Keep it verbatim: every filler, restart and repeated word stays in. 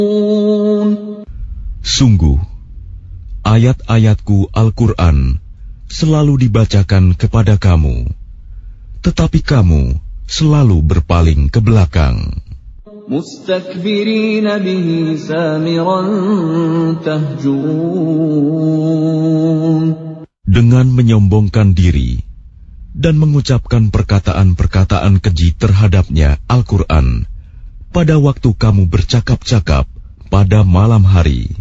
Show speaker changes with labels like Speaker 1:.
Speaker 1: Sungguh, ayat-ayatku Al-Quran selalu dibacakan kepada kamu, tetapi kamu selalu berpaling ke belakang.
Speaker 2: Mustakbirina bihi samiran tahjurun.
Speaker 1: Dengan menyombongkan diri dan mengucapkan perkataan-perkataan keji terhadapnya Al-Quran pada waktu kamu bercakap-cakap pada malam hari.